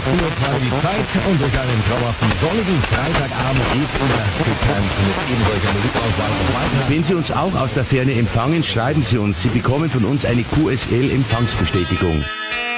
Nur gerade die Zeit und durch einen traumhaften sonnigen Freitagabend geht's wieder gekannt mit eben solcher Musikauswahl auch weiter. Wenn Sie uns auch aus der Ferne empfangen, schreiben Sie uns. Sie bekommen von uns eine QSL-Empfangsbestätigung.